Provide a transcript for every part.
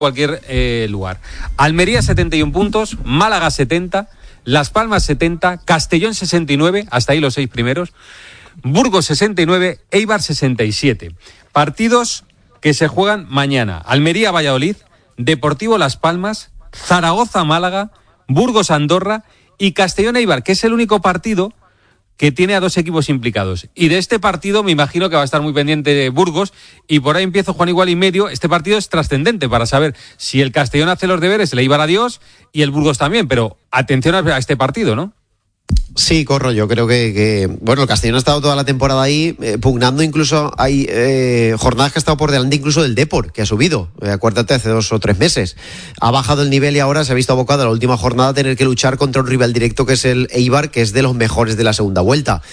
cualquier lugar. Almería 71 puntos, Málaga 70, Las Palmas 70, Castellón 69, hasta ahí los 6 primeros, Burgos 69, Eibar 67. Partidos que se juegan mañana: Almería-Valladolid, Deportivo-Las Palmas, Zaragoza-Málaga, Burgos-Andorra y Castellón-Eibar, que es el único partido que tiene a 2 equipos implicados. Y de este partido me imagino que va a estar muy pendiente de Burgos, y por ahí empiezo, Juan, igual y medio. Este partido es trascendente para saber si el Castellón hace los deberes, el Eibar adiós y el Burgos también, pero atención a este partido, ¿no? Sí, Corro, yo creo que bueno, el Castellón ha estado toda la temporada ahí pugnando, incluso hay jornadas que ha estado por delante incluso del Depor, que ha subido, acuérdate, hace 2 o 3 meses. Ha bajado el nivel y ahora se ha visto abocado a la última jornada a tener que luchar contra un rival directo que es el Eibar, que es de los mejores de la segunda vuelta.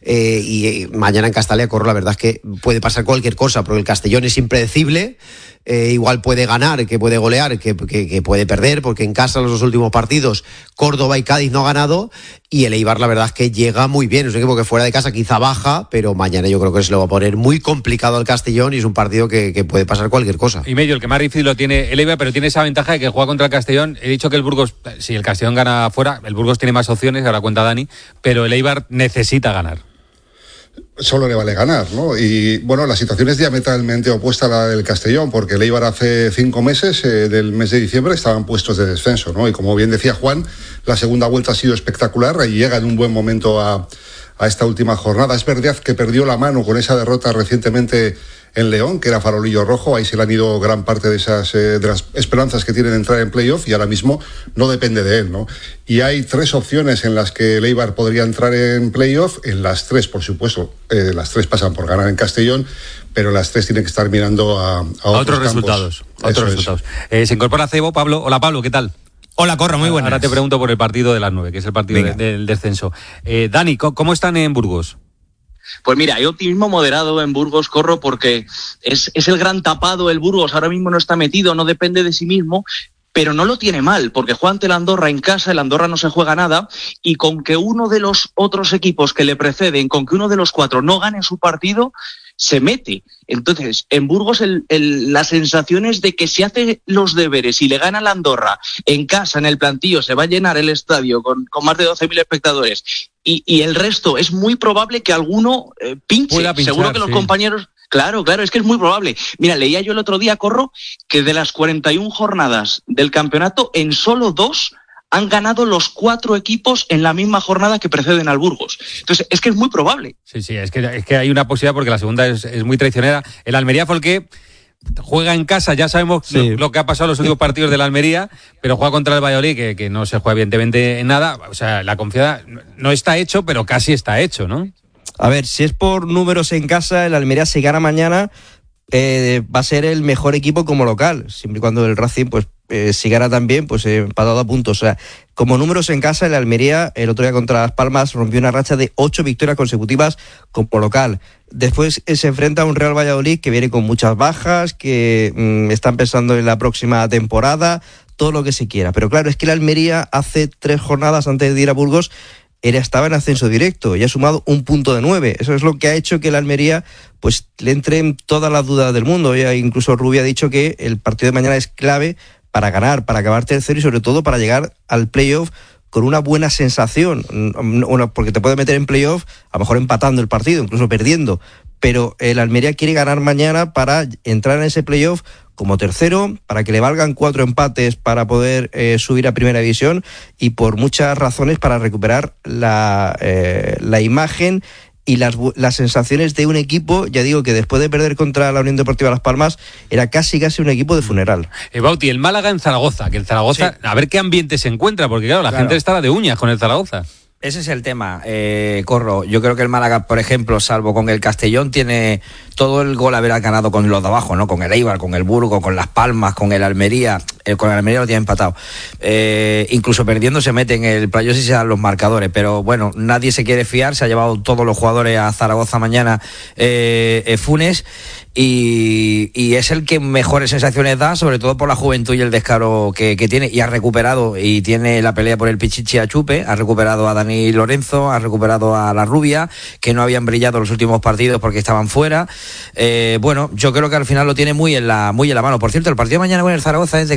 Y mañana en Castalia, Corro, la verdad es que puede pasar cualquier cosa, porque el Castellón es impredecible. Igual puede ganar, que puede golear, que puede perder, porque en casa los 2 últimos partidos Córdoba y Cádiz no ha ganado, y el Eibar la verdad es que llega muy bien. Es un equipo que fuera de casa quizá baja, pero mañana yo creo que se lo va a poner muy complicado al Castellón, y es un partido que puede pasar cualquier cosa. Y medio, el que más difícil lo tiene el Eibar, pero tiene esa ventaja de que juega contra el Castellón. He dicho que el Burgos, si el Castellón gana fuera, el Burgos tiene más opciones, ahora cuenta Dani, pero el Eibar necesita ganar. Solo le vale ganar, ¿no? Y bueno, la situación es diametralmente opuesta a la del Castellón, porque el Eibar hace 5 meses, del mes de diciembre, estaban puestos de descenso, ¿no? Y como bien decía Juan, la segunda vuelta ha sido espectacular y llega en un buen momento a esta última jornada. Es verdad que perdió la mano con esa derrota recientemente en León, que era farolillo rojo. Ahí se le han ido gran parte de esas de las esperanzas que tienen de entrar en playoff, y ahora mismo no depende de él, ¿no? Y hay 3 opciones en las que el Eibar podría entrar en playoff. En las 3, por supuesto, las 3 pasan por ganar en Castellón, pero las 3 tienen que estar mirando a otros resultados. Se incorpora Cebo. Pablo. Hola, Pablo, ¿qué tal? Hola, Corro, muy buenas. Ahora te pregunto por el partido de las 9, que es el partido del descenso. Dani, ¿cómo están en Burgos? Pues mira, hay optimismo moderado en Burgos, Corro, porque es el gran tapado el Burgos. Ahora mismo no está metido, no depende de sí mismo, pero no lo tiene mal, porque juega ante el Andorra en casa, el Andorra no se juega nada, y con que uno de los otros equipos que le preceden, con que uno de los 4 no gane su partido, se mete. Entonces, en Burgos la sensación es de que si hace los deberes y le gana al Andorra en casa, en el Plantío, se va a llenar el estadio con más de 12.000 espectadores, y el resto es muy probable que alguno pinche. Seguro que los compañeros... Claro, es que es muy probable. Mira, leía yo el otro día, Corro, que de las 41 jornadas del campeonato, en solo 2 han ganado los 4 equipos en la misma jornada que preceden al Burgos. Entonces, es que es muy probable. Sí, es que hay una posibilidad, porque la segunda es muy traicionera. El Almería fue el que juega en casa, ya sabemos lo que ha pasado en los últimos partidos de la Almería, pero juega contra el Valladolid, que no se juega evidentemente en nada. O sea, la confianza no está hecho, pero casi está hecho, ¿no? A ver, si es por números en casa, el Almería, si gana mañana, va a ser el mejor equipo como local, siempre y cuando el Racing, pues si gana también, pues empatado a puntos. O sea, como números en casa, el Almería el otro día contra Las Palmas rompió una racha de 8 victorias consecutivas como local. Después se enfrenta a un Real Valladolid que viene con muchas bajas, que están pensando en la próxima temporada, todo lo que se quiera. Pero claro, es que el Almería hace 3 jornadas antes de ir a Burgos estaba en ascenso directo y ha sumado 1 punto de 9. Eso es lo que ha hecho que el Almería pues le entre en todas las dudas del mundo. Ya incluso Rubio ha dicho que el partido de mañana es clave para ganar, para acabar tercero y sobre todo para llegar al playoff con una buena sensación. Porque te puede meter en playoff a lo mejor empatando el partido, incluso perdiendo. Pero el Almería quiere ganar mañana para entrar en ese playoff como tercero, para que le valgan 4 empates para poder subir a primera división, y por muchas razones para recuperar la imagen y las sensaciones de un equipo, ya digo, que después de perder contra la Unión Deportiva Las Palmas era casi un equipo de funeral. Bauti, el Málaga en Zaragoza, que el Zaragoza, sí. A ver qué ambiente se encuentra, porque claro, la gente está de uñas con el Zaragoza. Ese es el tema, Corro. Yo creo que el Málaga, por ejemplo, salvo con el Castellón, tiene todo el gol haber ganado con los de abajo, ¿no? Con el Eibar, con el Burgos, con Las Palmas, con el Almería. Con el Almería lo tiene empatado. Incluso perdiendo se mete en el playoff y se dan los marcadores. Pero bueno, nadie se quiere fiar. Se ha llevado todos los jugadores a Zaragoza mañana, Funes. y es el que mejores sensaciones da, sobre todo por la juventud y el descaro que tiene, y ha recuperado y tiene la pelea por el Pichichi a Chupe, ha recuperado a Dani Lorenzo, ha recuperado a La Rubia, que no habían brillado los últimos partidos porque estaban fuera. Bueno, yo creo que al final lo tiene muy en la mano. Por cierto, el partido mañana con el Zaragoza es de